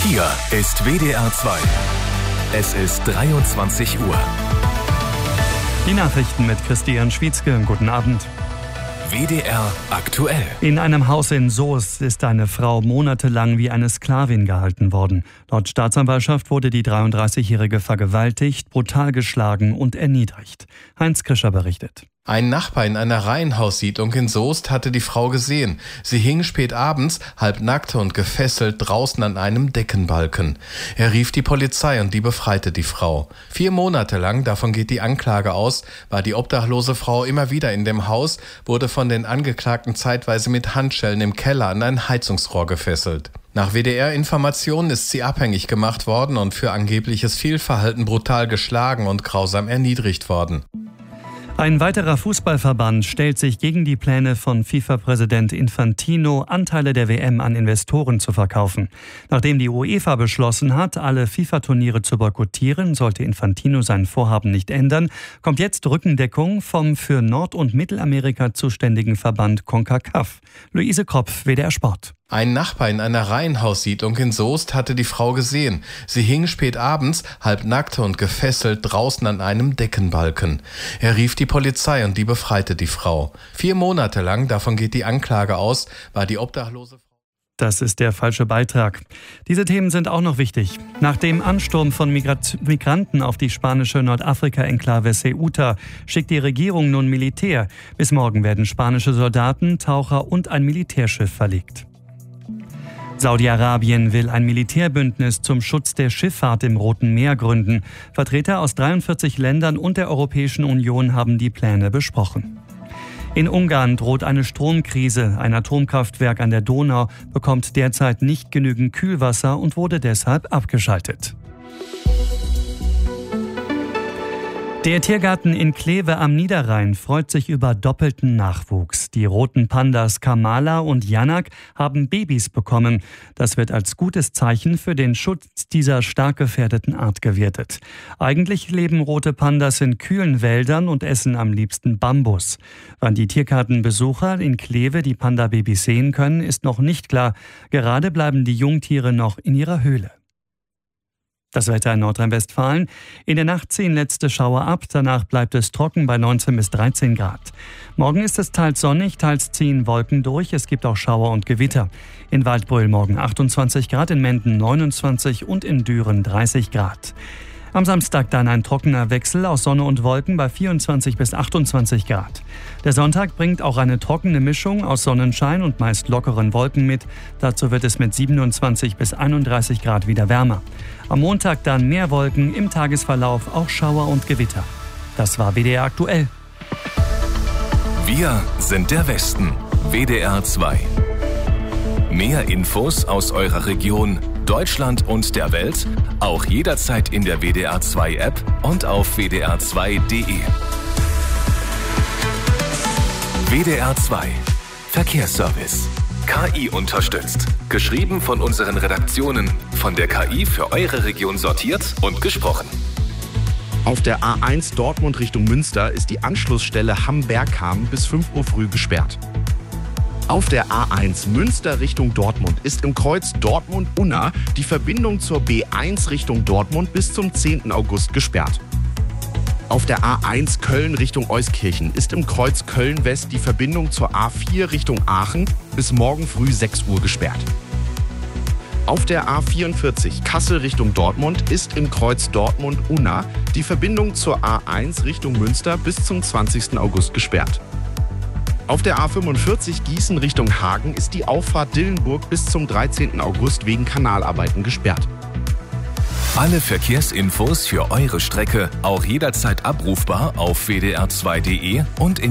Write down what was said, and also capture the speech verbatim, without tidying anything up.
Hier ist W D R zwei. Es ist dreiundzwanzig Uhr. Die Nachrichten mit Christian Schwietzke. Guten Abend. W D R aktuell. In einem Haus in Soest ist eine Frau monatelang wie eine Sklavin gehalten worden. Laut Staatsanwaltschaft wurde die dreiunddreißigjährige vergewaltigt, brutal geschlagen und erniedrigt. Heinz Krischer berichtet. Ein Nachbar in einer Reihenhaussiedlung in Soest hatte die Frau gesehen. Sie hing spät abends, halbnackt und gefesselt, draußen an einem Deckenbalken. Er rief die Polizei und die befreite die Frau. Vier Monate lang, davon geht die Anklage aus, war die obdachlose Frau immer wieder in dem Haus, wurde von den Angeklagten zeitweise mit Handschellen im Keller an ein Heizungsrohr gefesselt. Nach W D R-Informationen ist sie abhängig gemacht worden und für angebliches Fehlverhalten brutal geschlagen und grausam erniedrigt worden. Ein weiterer Fußballverband stellt sich gegen die Pläne von FIFA-Präsident Infantino, Anteile der W M an Investoren zu verkaufen. Nachdem die UEFA beschlossen hat, alle FIFA-Turniere zu boykottieren, sollte Infantino sein Vorhaben nicht ändern, kommt jetzt Rückendeckung vom für Nord- und Mittelamerika zuständigen Verband CONCACAF. Luise Kropf, W D R Sport. Ein Nachbar in einer Reihenhaussiedlung in Soest hatte die Frau gesehen. Sie hing spät abends, halbnackt und gefesselt, draußen an einem Deckenbalken. Er rief die Polizei und die befreite die Frau. Vier Monate lang, davon geht die Anklage aus, war die obdachlose Frau. Das ist der falsche Beitrag. Diese Themen sind auch noch wichtig. Nach dem Ansturm von Migrat- Migranten auf die spanische Nordafrika-Enklave Ceuta schickt die Regierung nun Militär. Bis morgen werden spanische Soldaten, Taucher und ein Militärschiff verlegt. Saudi-Arabien will ein Militärbündnis zum Schutz der Schifffahrt im Roten Meer gründen. Vertreter aus dreiundvierzig Ländern und der Europäischen Union haben die Pläne besprochen. In Ungarn droht eine Stromkrise. Ein Atomkraftwerk an der Donau bekommt derzeit nicht genügend Kühlwasser und wurde deshalb abgeschaltet. Der Tiergarten in Kleve am Niederrhein freut sich über doppelten Nachwuchs. Die roten Pandas Kamala und Janak haben Babys bekommen. Das wird als gutes Zeichen für den Schutz dieser stark gefährdeten Art gewertet. Eigentlich leben rote Pandas in kühlen Wäldern und essen am liebsten Bambus. Wann die Tiergartenbesucher in Kleve die Panda-Babys sehen können, ist noch nicht klar. Gerade bleiben die Jungtiere noch in ihrer Höhle. Das Wetter in Nordrhein-Westfalen. In der Nacht ziehen letzte Schauer ab, danach bleibt es trocken bei neunzehn bis dreizehn Grad. Morgen ist es teils sonnig, teils ziehen Wolken durch, es gibt auch Schauer und Gewitter. In Waldbröl morgen achtundzwanzig Grad, in Menden neunundzwanzig und in Düren dreißig Grad. Am Samstag dann ein trockener Wechsel aus Sonne und Wolken bei vierundzwanzig bis achtundzwanzig Grad. Der Sonntag bringt auch eine trockene Mischung aus Sonnenschein und meist lockeren Wolken mit. Dazu wird es mit siebenundzwanzig bis einunddreißig Grad wieder wärmer. Am Montag dann mehr Wolken, im Tagesverlauf auch Schauer und Gewitter. Das war W D R aktuell. Wir sind der Westen. W D R zwei. Mehr Infos aus eurer Region, Deutschland und der Welt, auch jederzeit in der W D R zwei App und auf w d r zwei punkt d e. W D R zwei Verkehrsservice. K I unterstützt. Geschrieben von unseren Redaktionen, von der K I für eure Region sortiert und gesprochen. Auf der A eins Dortmund Richtung Münster ist die Anschlussstelle Hamm-Bergham bis fünf Uhr früh gesperrt. Auf der A eins Münster Richtung Dortmund ist im Kreuz Dortmund-Unna die Verbindung zur B eins Richtung Dortmund bis zum zehnten August gesperrt. Auf der A eins Köln Richtung Euskirchen ist im Kreuz Köln-West die Verbindung zur A vier Richtung Aachen bis morgen früh sechs Uhr gesperrt. Auf der A vierundvierzig Kassel Richtung Dortmund ist im Kreuz Dortmund-Unna die Verbindung zur A eins Richtung Münster bis zum zwanzigsten August gesperrt. Auf der A fünfundvierzig Gießen Richtung Hagen ist die Auffahrt Dillenburg bis zum dreizehnten August wegen Kanalarbeiten gesperrt. Alle Verkehrsinfos für eure Strecke auch jederzeit abrufbar auf w d r zwei punkt d e und in